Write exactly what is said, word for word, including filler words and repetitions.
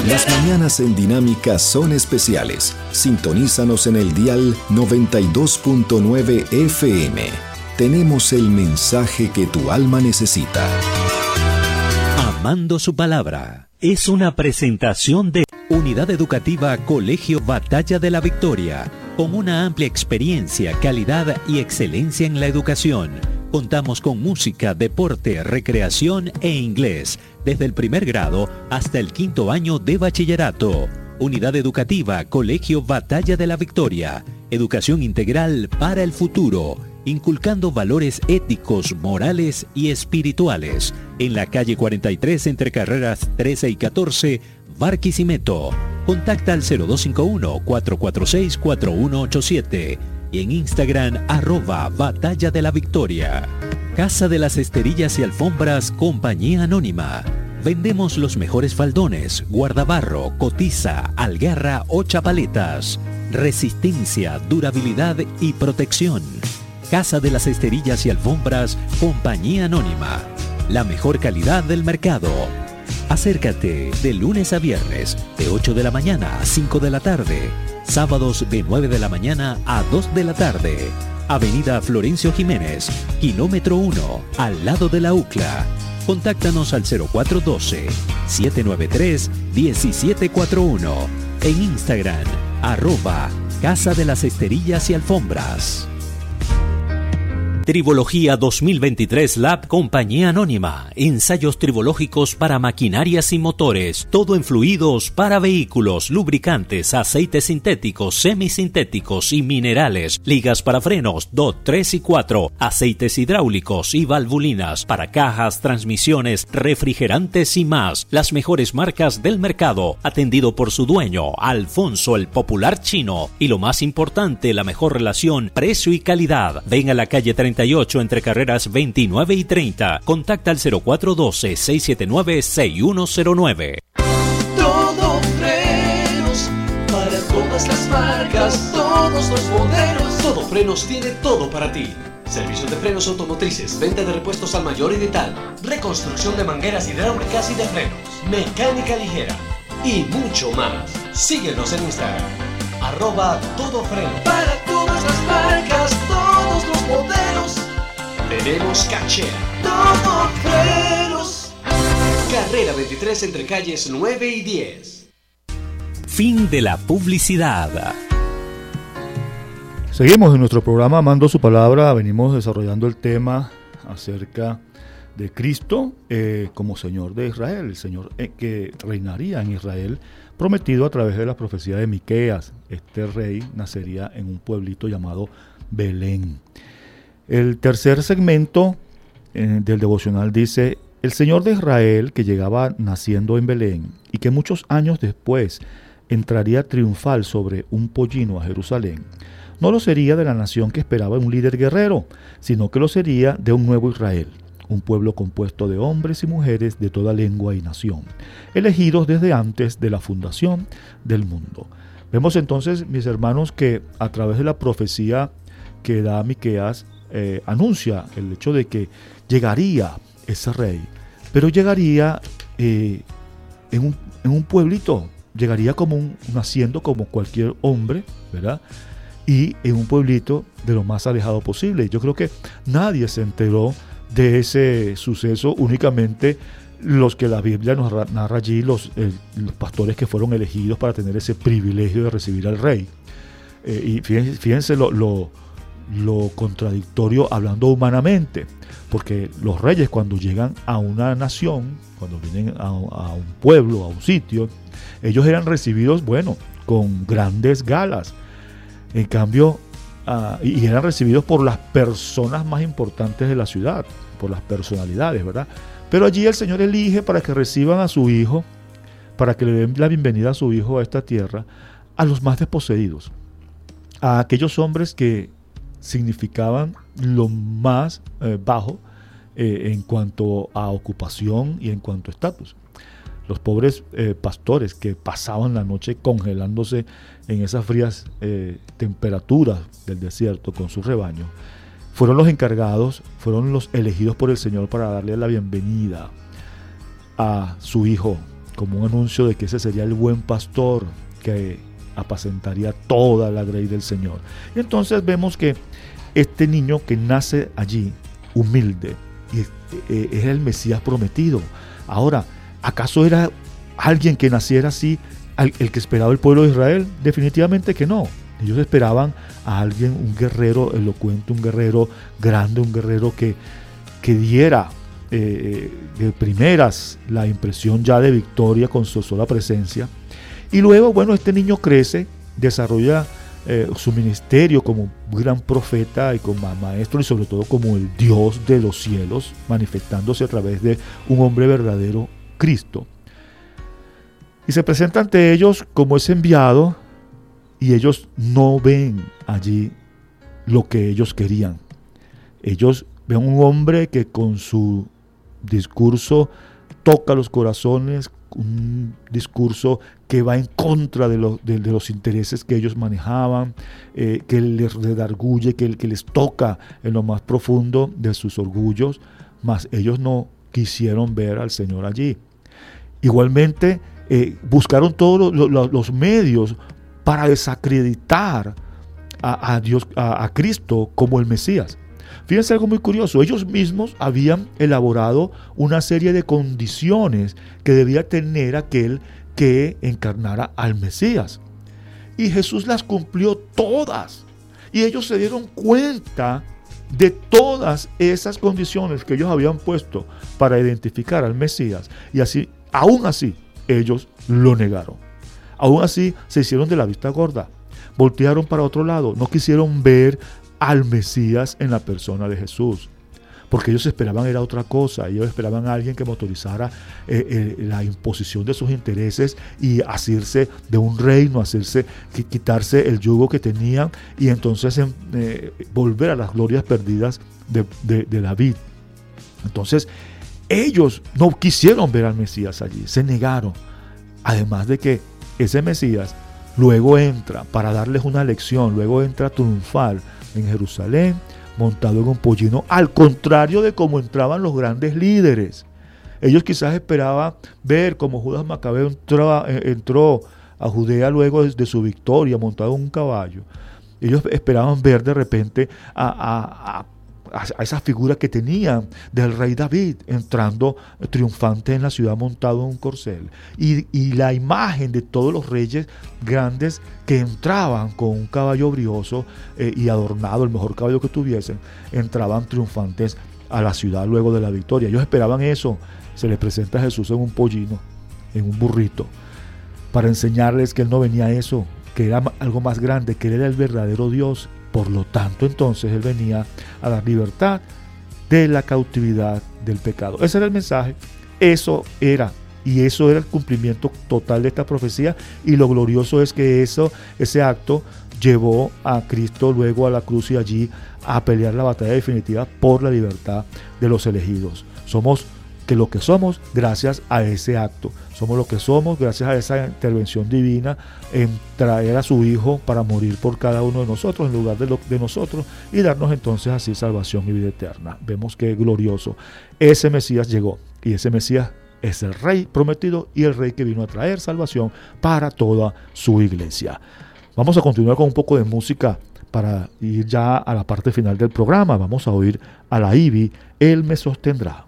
Las mañanas en Dinámica son especiales. Sintonízanos en el dial noventa y dos punto nueve F M. Tenemos el mensaje que tu alma necesita. Amando su palabra es una presentación de Unidad Educativa Colegio Batalla de la Victoria, con una amplia experiencia, calidad y excelencia en la educación. Contamos con música, deporte, recreación e inglés, desde el primer grado hasta el quinto año de bachillerato. Unidad Educativa Colegio Batalla de la Victoria. Educación integral para el futuro, inculcando valores éticos, morales y espirituales. En la calle cuarenta y tres, entre carreras trece y catorce, Barquisimeto. Contacta al cero dos cinco uno, cuatro cuatro seis, cuatro uno ocho siete y en Instagram arroba Batalla de la Victoria. Casa de las Esterillas y Alfombras, Compañía Anónima. Vendemos los mejores faldones, guardabarro, cotiza, algarra o chapaletas. Resistencia, durabilidad y protección. Casa de las Esterillas y Alfombras, Compañía Anónima. La mejor calidad del mercado. Acércate de lunes a viernes, de ocho de la mañana a cinco de la tarde. Sábados de nueve de la mañana a dos de la tarde. Avenida Florencio Jiménez, kilómetro uno, al lado de la U C L A. Contáctanos al cero cuatro uno dos, siete nueve tres, uno siete cuatro uno. En Instagram, arroba Casa de las Esterillas y Alfombras. Tribología dos mil veintitrés Lab Compañía Anónima. Ensayos tribológicos para maquinarias y motores. Todo en fluidos para vehículos, lubricantes, aceites sintéticos, semisintéticos y minerales. Ligas para frenos dos, tres y cuatro. Aceites hidráulicos y valvulinas para cajas, transmisiones, refrigerantes y más. Las mejores marcas del mercado. Atendido por su dueño, Alfonso el Popular Chino. Y lo más importante, la mejor relación precio y calidad. Ven a la calle treinta y ocho entre carreras veintinueve y treinta. Contacta al cero cuatro uno dos, seis siete nueve, seis uno cero nueve. Todo frenos para todas las marcas, todos los modelos. Todo Frenos tiene todo para ti. Servicios de frenos automotrices, venta de repuestos al mayor y de tal, reconstrucción de mangueras hidráulicas y de frenos, mecánica ligera y mucho más. Síguenos en Instagram, arroba Todo Frenos. Para todas las marcas, todos los modelos. Tenemos caché. Todo Frenos. Carrera veintitrés entre calles nueve y diez. Fin de la publicidad. Seguimos en nuestro programa Amando su Palabra. Venimos desarrollando el tema acerca de Cristo eh, como Señor de Israel, el Señor eh, que reinaría en Israel, prometido a través de la profecía de Miqueas. Este rey nacería en un pueblito llamado Belén. El tercer segmento eh, del devocional dice: el Señor de Israel, que llegaba naciendo en Belén y que muchos años después entraría triunfal sobre un pollino a Jerusalén, no lo sería de la nación que esperaba un líder guerrero, sino que lo sería de un nuevo Israel, un pueblo compuesto de hombres y mujeres de toda lengua y nación, elegidos desde antes de la fundación del mundo. Vemos entonces, mis hermanos, que a través de la profecía que da Miqueas, eh, anuncia el hecho de que llegaría ese rey, pero llegaría eh, en, un, en un pueblito, llegaría como un, naciendo como cualquier hombre, ¿verdad? Y en un pueblito de lo más alejado posible. Yo creo que nadie se enteró de ese suceso, únicamente los que la Biblia nos narra allí, los, eh, los pastores que fueron elegidos para tener ese privilegio de recibir al rey. Eh, y fíjense, fíjense lo, lo, lo contradictorio hablando humanamente, porque los reyes, cuando llegan a una nación, cuando vienen a, a un pueblo, a un sitio, ellos eran recibidos, bueno, con grandes galas. En cambio, uh, y eran recibidos por las personas más importantes de la ciudad, por las personalidades, ¿verdad? Pero allí el Señor elige para que reciban a su hijo, para que le den la bienvenida a su hijo a esta tierra, a los más desposeídos, a aquellos hombres que significaban lo más eh, bajo eh, en cuanto a ocupación y en cuanto a estatus. Los pobres eh, pastores que pasaban la noche congelándose en esas frías eh, temperaturas del desierto con su rebaño, fueron los encargados, fueron los elegidos por el Señor para darle la bienvenida a su hijo, como un anuncio de que ese sería el buen pastor que apacentaría toda la grey del Señor. Y entonces vemos que este niño que nace allí, humilde, y es, es el Mesías prometido. Ahora, ¿acaso era alguien que naciera así el que esperaba el pueblo de Israel? Definitivamente que no. Ellos esperaban a alguien, un guerrero elocuente, un guerrero grande, un guerrero que, que diera eh, de primeras la impresión ya de victoria con su sola presencia. Y luego, bueno, este niño crece, desarrolla eh, su ministerio como gran profeta y como maestro y sobre todo como el Dios de los cielos, manifestándose a través de un hombre verdadero, Cristo. Y se presenta ante ellos como ese enviado, y ellos no ven allí lo que ellos querían. Ellos ven un hombre que con su discurso toca los corazones, un discurso que va en contra de los, de, de los intereses que ellos manejaban, eh, que les redarguye, que, que les toca en lo más profundo de sus orgullos, mas ellos no quisieron ver al Señor allí. Igualmente, eh, buscaron todos los, los, los medios para desacreditar a, a Dios, a, a Cristo como el Mesías. Fíjense algo muy curioso, ellos mismos habían elaborado una serie de condiciones que debía tener aquel que encarnara al Mesías. Y Jesús las cumplió todas. Y ellos se dieron cuenta de todas esas condiciones que ellos habían puesto para identificar al Mesías. Y así, aún así, ellos lo negaron. Aún así, se hicieron de la vista gorda, voltearon para otro lado, no quisieron ver al Mesías en la persona de Jesús, porque ellos esperaban era otra cosa. Ellos esperaban a alguien que motorizara eh, eh, la imposición de sus intereses y hacerse de un reino, hacerse, quitarse el yugo que tenían y entonces eh, volver a las glorias perdidas de, de, de David. Entonces, ellos no quisieron ver al Mesías allí, se negaron. Además de que ese Mesías luego entra para darles una lección, luego entra triunfal en Jerusalén, montado en un pollino, al contrario de cómo entraban los grandes líderes. Ellos quizás esperaban ver cómo Judas Macabeo entró, entró a Judea luego de, de su victoria, montado en un caballo. Ellos esperaban ver de repente a, a, a a esa figura que tenían del rey David entrando triunfante en la ciudad montado en un corcel, y, y la imagen de todos los reyes grandes que entraban con un caballo brioso eh, y adornado, el mejor caballo que tuviesen, entraban triunfantes a la ciudad luego de la victoria. Ellos esperaban eso. Se les presenta a Jesús en un pollino, en un burrito, para enseñarles que él no venía a eso, que era algo más grande, que él era el verdadero Dios. Por lo tanto, entonces, él venía a dar libertad de la cautividad del pecado. Ese era el mensaje, eso era, y eso era el cumplimiento total de esta profecía, y lo glorioso es que eso, ese acto llevó a Cristo luego a la cruz y allí a pelear la batalla definitiva por la libertad de los elegidos. Somos que lo que somos gracias a ese acto. Somos lo que somos gracias a esa intervención divina en traer a su Hijo para morir por cada uno de nosotros en lugar de, lo, de nosotros y darnos entonces así salvación y vida eterna. Vemos que glorioso. Ese Mesías llegó y ese Mesías es el Rey prometido y el Rey que vino a traer salvación para toda su iglesia. Vamos a continuar con un poco de música para ir ya a la parte final del programa. Vamos a oír a la I B I, Él me sostendrá.